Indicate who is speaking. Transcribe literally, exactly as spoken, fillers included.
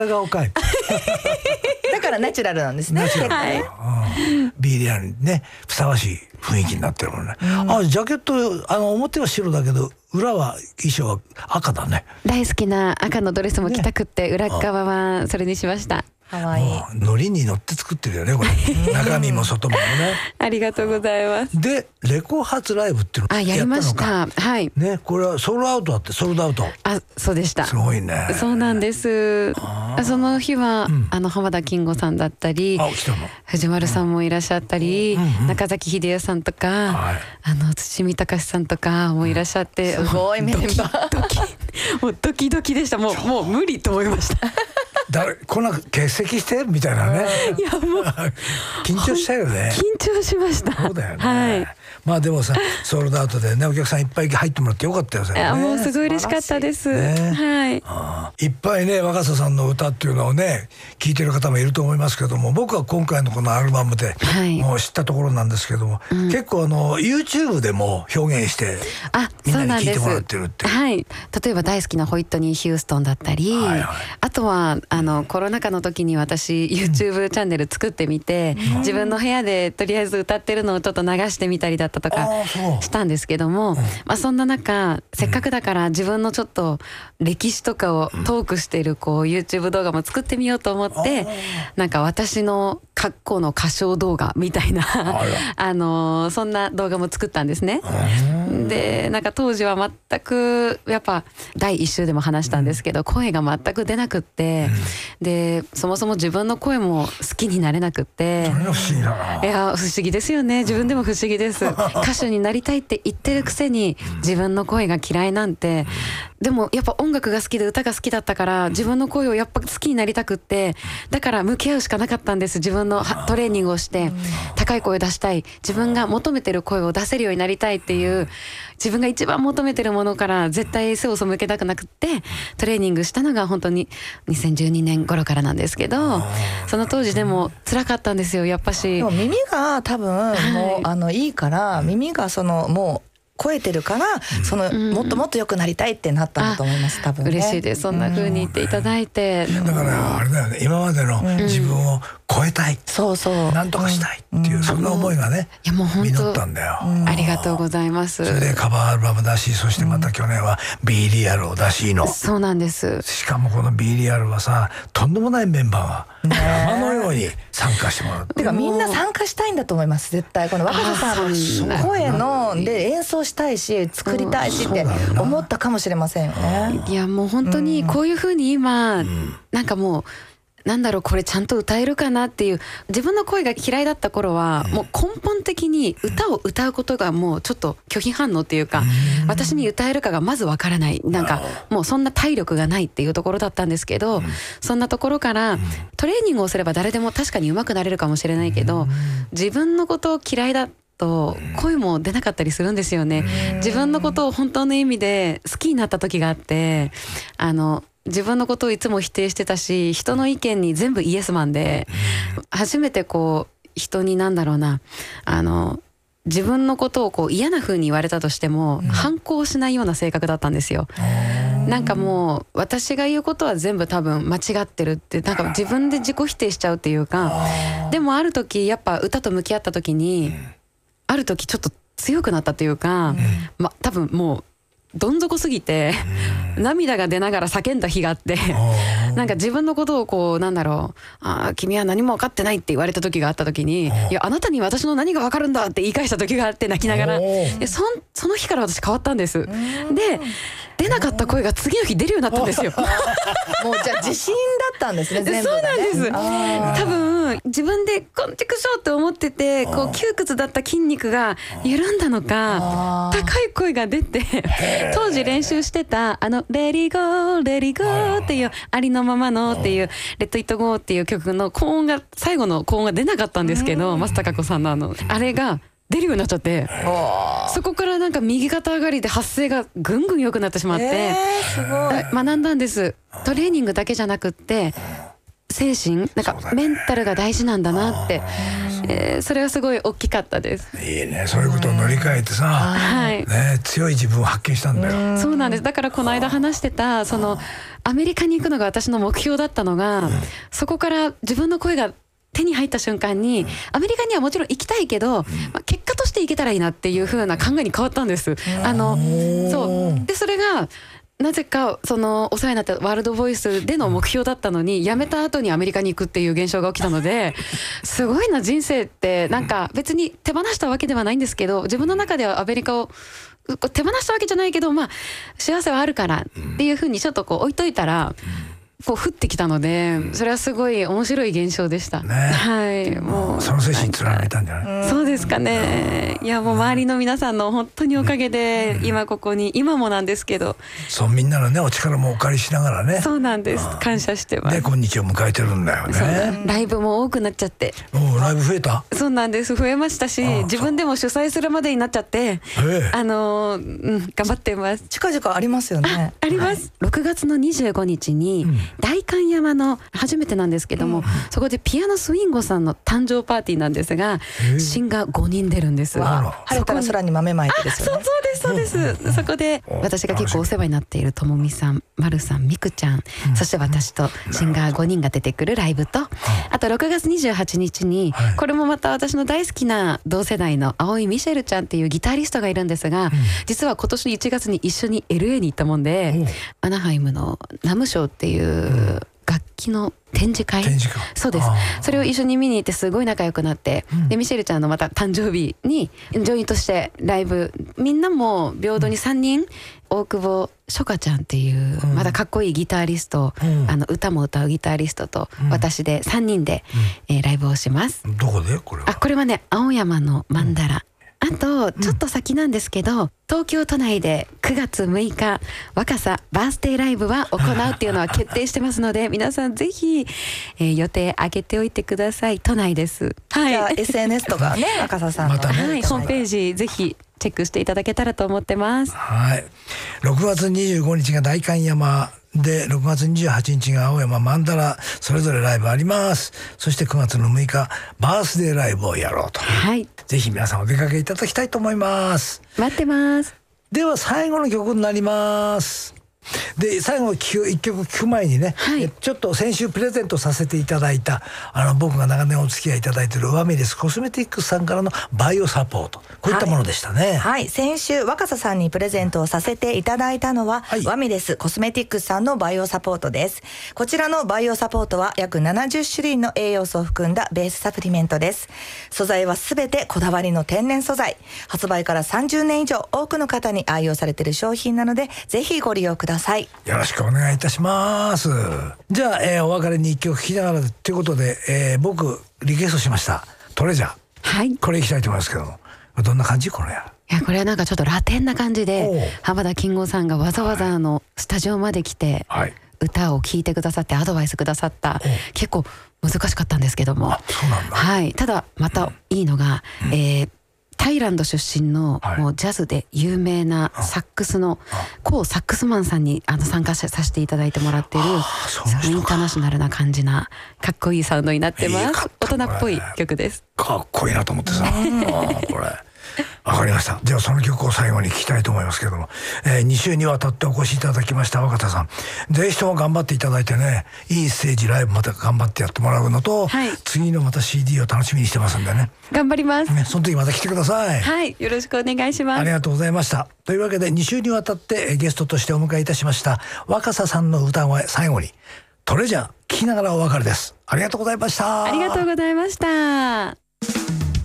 Speaker 1: 顔かい
Speaker 2: だからナチュラルなんですね。
Speaker 1: ナチュラル、
Speaker 3: はい
Speaker 1: うん、ビーリアルにねふさわしい雰囲気になってるもんね、うん、あジャケットあの表は白だけど裏は衣装は赤だね。
Speaker 3: 大好きな赤のドレスも着たくって、ね、裏側はそれにしました。
Speaker 2: かわいい。
Speaker 1: ノリに乗って作ってるよねこれ中身も外もね
Speaker 3: ありがとうございます。
Speaker 1: でレコ発ライブっていうの
Speaker 3: あやりました。
Speaker 1: やったのか
Speaker 3: はい
Speaker 1: ね、これはソールドアウトだってソールドアウト。
Speaker 3: あそうでした。
Speaker 1: すごいね。
Speaker 3: そうなんです。その日は、うん、あの浜田金吾さんだったり藤丸さんもいらっしゃったり、うんうん、中崎秀也さんとか、はい、あの土見隆さんとかもいらっしゃって、
Speaker 2: うん、すごいメンバー
Speaker 3: ドキもうドキドキでした。もうもう無理と思いました
Speaker 1: 誰こんな欠席してみたいなね。
Speaker 3: いやもう
Speaker 1: 緊張したよね。
Speaker 3: 緊張しました。
Speaker 1: そうだよね、
Speaker 3: はい、
Speaker 1: まあでもさソールドアウトでねお客さんいっぱい入ってもらってよかったよ。それね、
Speaker 3: いやもうすごい嬉しかったです、ね、はい。
Speaker 1: あいっぱいね若狭さんの歌っていうのをね聴いてる方もいると思いますけども、僕は今回のこのアルバムでもう知ったところなんですけども、はい、結構あの YouTube でも表現してみんなに聴いてもらってるっていう。
Speaker 3: はい、例えば大好きなホイットニー・ヒューストンだったり、はいはい、あとはあのコロナ禍の時に私 YouTube チャンネル作ってみて、うん、自分の部屋でとりあえず歌ってるのをちょっと流してみたりだったとかしたんですけども、うん、まあ、そんな中せっかくだから自分のちょっと歴史とかをトークしているこう YouTube 動画も作ってみようと思って、うん、なんか私の過去の歌唱動画みたいなあのそんな動画も作ったんですね。でなんか当時は全くやっぱだいいっ週でも話したんですけど、うん、声が全く出なくって、うん、でそもそも自分の声も好きになれなくって。
Speaker 1: それが不思議だな。
Speaker 3: いや不思議ですよね。自分でも不思議です歌手になりたいって言ってるくせに自分の声が嫌いなんて。でもやっぱ音楽が好きで歌が好きだったから自分の声をやっぱ好きになりたくって、だから向き合うしかなかったんです。自分のトレーニングをして高い声を出したい、自分が求めてる声を出せるようになりたいっていう自分が一番求めてるものから絶対背を背けたくなくってトレーニングしたのが本当ににせんじゅうにねん頃からなんですけど、その当時でも辛かったんですよやっぱし。
Speaker 2: でも耳が多分もう、はい、あのいいから耳がそのもう超えてるから、うん、そのもっともっと良くなりたいってなったんだと思います、多分ね。
Speaker 3: 嬉しいです。そんな風に言っていただいて、
Speaker 1: うん、だからあれだよね、今までの自分を超えたい、うん、
Speaker 2: そうそう
Speaker 1: なんとかしたいっていう、うん、そんな思いがね、
Speaker 3: いやもう本当
Speaker 1: 実ったんだよ、
Speaker 3: うん、ありがとうございます。
Speaker 1: それでカバーアルバムだし、そしてまた去年は ビーリアルを出しの、
Speaker 3: そうなんです。
Speaker 1: しかもこの ビーリアルはさ、とんでもないメンバーが山のように参加してもらって、
Speaker 2: てかみんな参加したいんだと思います。絶対この若狭さんの声ので演奏したいし作りたいしって思ったかもしれませんよね。
Speaker 3: いやもう本当にこういう風に今、うん、なんかもうなんだろう、これちゃんと歌えるかなっていう、自分の声が嫌いだった頃は、うん、もう根本的に歌を歌うことがもうちょっと拒否反応っていうか、うん、私に歌えるかがまずわからない、なんかもうそんな体力がないっていうところだったんですけど、うん、そんなところからトレーニングをすれば誰でも確かに上手くなれるかもしれないけど、うん、自分のことを嫌いだと声も出なかったりするんですよね。自分のことを本当の意味で好きになった時があって、あの自分のことをいつも否定してたし、人の意見に全部イエスマンで、初めてこう人になんだろうな、あの自分のことをこう嫌な風に言われたとしても、反抗しないような性格だったんですよ。なんかもう私が言うことは全部多分間違ってるって、なんか自分で自己否定しちゃうっていうか、でもある時やっぱ歌と向き合った時に、ある時ちょっと強くなったというか、ま多分もうどん底すぎて涙が出ながら叫んだ日があって、なんか自分のことをこうなんだろう、あ君は何も分かってないって言われた時があった時に、いやあなたに私の何が分かるんだって言い返した時があって、泣きながら、で そ, その日から私変わったんです。で出なかった声が次の日出るようになったんですよ。
Speaker 2: もうじゃあ自信だったんですね、全部がね。
Speaker 3: そうなんです。多分自分でコンテクショーって思ってて、こう窮屈だった筋肉が緩んだのか、高い声が出て、当時練習してたあのレディゴーレディゴーっていうありのままのっていうレッドイットゴーっていう曲の高音が、最後の高音が出なかったんですけど、松たか子さんのあのあれが出るようになっちゃって、そこからなんか右肩上がりで発声がぐんぐん良くなってしまって、
Speaker 2: えー、すごい
Speaker 3: 学んだんです。トレーニングだけじゃなくって精神なんかメンタルが大事なんだなって、えー、それはすごい大きかったです。
Speaker 1: いいね、そういうことを乗り換えてさ、はいね、強い自分を発見したんだよ。
Speaker 3: そうなんです。だからこの間話してたそのアメリカに行くのが私の目標だったのが、うん、そこから自分の声が手に入った瞬間に、うん、アメリカにはもちろん行きたいけど、うんまあ、結果として行けたらいいなっていう風な考えに変わったんです。あのそうでそれがなぜかそのお世話になったワールドボイスでの目標だったのに辞めた後にアメリカに行くっていう現象が起きたのですごいな、人生ってなんか別に手放したわけではないんですけど、自分の中ではアメリカを手放したわけじゃないけど、まあ幸せはあるからっていうふうにちょっとこう置いといたらこう降ってきたので、それはすごい面白い現象でした、ね、はい。もう
Speaker 1: その精神貫いたんじゃない？
Speaker 3: そうですかね。いやもう周りの皆さんの本当におかげで今ここに、今もなんですけど、
Speaker 1: そうみんなのねお力もお借りしながらね。
Speaker 3: そうなんです。感謝してます。
Speaker 1: で今日を迎えてるんだよね。
Speaker 3: ライブも多くなっちゃって。
Speaker 1: おライブ増えた？
Speaker 3: そうなんです。増えましたし、自分でも主催するまでになっちゃって、あの、うん、頑張ってます。
Speaker 2: 近々ありますよね。
Speaker 3: あ, あります、はい、ろくがつのにじゅうごにちに、うん代官山の初めてなんですけども、うん、そこでピアノスウィンゴさんの誕生パーティーなんですが、シンガーごにん出るんです。
Speaker 2: 晴れたら空に豆まいてですよね。
Speaker 3: そうそうですそうです、うん、そこで私が結構お世話になっているともみさん、まるさん、みくちゃん、うん、そして私とシンガーごにんが出てくるライブと、うん、あとろくがつにじゅうはちにちに、はい、これもまた私の大好きな同世代の青井ミシェルちゃんっていうギタリストがいるんですが、うん、実は今年いちがつに一緒に エルエー に行ったもんで、うん、アナハイムのナムショーっていう、うん楽器の展示会、
Speaker 1: 展示会
Speaker 3: そうです。それを一緒に見に行ってすごい仲良くなって、うん、でミシェルちゃんのまた誕生日にジョイントしてライブ、みんなも平等にさんにん、うん、大久保初夏ちゃんっていう、うん、まだかっこいいギタリスト、うん、あの歌も歌うギタリストと、うん、私でさんにんで、うんえー、ライブをします。
Speaker 1: どこでこれは？あ
Speaker 3: これはね青山のマンダラ、うん、あとちょっと先なんですけど、うん、東京都内でくがつむいか若さバースデーライブは行うっていうのは決定してますので皆さんぜひ、えー、予定上げておいてください。都内です。はい。
Speaker 2: じゃあ エスエヌエス とかね若ささんの、
Speaker 1: またね、
Speaker 3: はい、ホームページぜひチェックしていただけたらと思ってます。
Speaker 1: はい。ろくがつにじゅうごにちが代官山で、ろくがつにじゅうはちにちが青山マンダラ、それぞれライブあります。そしてくがつのむいかバースデーライブをやろうと。
Speaker 3: はい。ぜ
Speaker 1: ひ皆さんお出かけいただきたいと思います。
Speaker 3: 待ってます。
Speaker 1: では最後の曲になります。で最後いっきょく聴く前にね、はい、ちょっと先週プレゼントさせていただいたあの僕が長年お付き合いいただいているワミレスコスメティックスさんからのバイオサポート、こういったものでしたね。はい、
Speaker 2: はい、先週若狭さんにプレゼントをさせていただいたのは、はい、ワミレスコスメティックスさんのバイオサポートです。こちらのバイオサポートは約ななじゅっしゅるいの栄養素を含んだベースサプリメントです。素材はすべてこだわりの天然素材、発売からさんじゅうねん以上多くの方に愛用されている商品なのでぜひご利用ください。
Speaker 1: よろしくお願いいたします。じゃあ、えー、お別れに一曲聴きながらということで、えー、僕リクエストしましたトレジャー、
Speaker 3: はい、
Speaker 1: これいきたいと思いますけども、どんな感じこれ？
Speaker 3: いやこれはなんかちょっとラテンな感じで浜田金吾さんがわざわざあのスタジオまで来て、はい、歌を聴いてくださってアドバイスくださった、結構難しかったんですけども、
Speaker 1: あ、そうなんだ。
Speaker 3: はい、ただまたいいのが、うん、えータイランド出身の、はい、もうジャズで有名なサックスのコーサックスマンさんにあの参加させていただいてもらっているインターナショナルな感じなかっこいいサウンドになってます。大人っぽい曲です。
Speaker 1: かっこいいなと思ってさ、あこれわかりました。ではその曲を最後に聴きたいと思いますけれども、えー、に週にわたってお越しいただきました若田さん、ぜひとも頑張っていただいてね、いいステージライブまた頑張ってやってもらうのと、はい、次のまた シーディー を楽しみにしてますんでね、
Speaker 3: 頑張ります、
Speaker 1: ね、その時また来てください。
Speaker 3: はい、よろしくお願いします。
Speaker 1: ありがとうございました。というわけでに週にわたってゲストとしてお迎えいたしました若狭さんの歌声、最後にトレジャー聴きながらお別れです。ありがとうございました。
Speaker 3: ありがとうございました。